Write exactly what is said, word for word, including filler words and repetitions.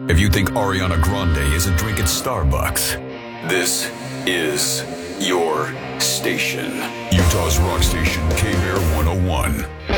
If you think Ariana Grande isn't drinking Starbucks, this is your station. Utah's rock station, K-Bear one oh one.